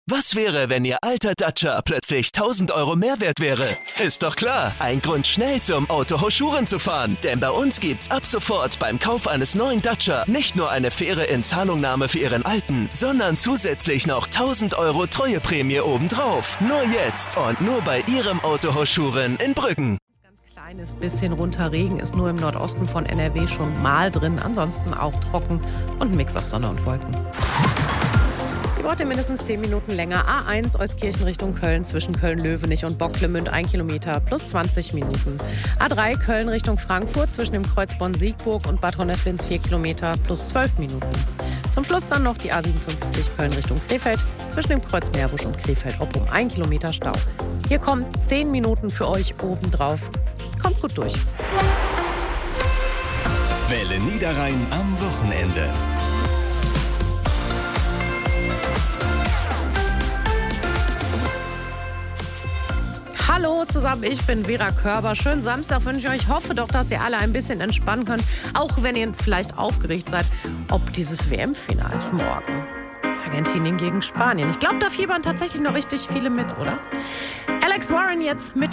Was wäre, wenn Ihr alter Dacia plötzlich 1.000 € mehr wert wäre? Ist doch klar, ein Grund schnell zum Autohaus Schuren zu fahren. Denn bei uns gibt's ab sofort beim Kauf eines neuen Dacia nicht nur eine faire Inzahlungnahme für Ihren alten, sondern zusätzlich noch 1.000 € Treueprämie obendrauf. Nur jetzt und nur bei Ihrem Autohaus Schuren in Brüggen. Kleines bisschen Runterregen ist nur im Nordosten von NRW schon mal drin. Ansonsten auch trocken und ein Mix aus Sonne und Wolken. Die braucht ihr mindestens 10 Minuten länger. A1 Euskirchen Richtung Köln zwischen Köln-Löwenich und Bocklemünd 1 Kilometer plus 20 Minuten. A3 Köln Richtung Frankfurt zwischen dem Kreuz Bonn-Siegburg und Bad Honneflins 4 Kilometer plus 12 Minuten. Zum Schluss dann noch die A57 Köln Richtung Krefeld zwischen dem Kreuz Meerbusch und Krefeld-Oppum 1 Kilometer Stau. Hier kommen 10 Minuten für euch obendrauf. Kommt gut durch. Welle Niederrhein am Wochenende. Hallo zusammen, ich bin Vera Körber. Schönen Samstag wünsche ich euch. Hoffe doch, dass ihr alle ein bisschen entspannen könnt. Auch wenn ihr vielleicht aufgeregt seid, ob dieses WM-Finals morgen. Argentinien gegen Spanien. Ich glaube, da fiebern tatsächlich noch richtig viele mit, oder? Alex Warren jetzt mit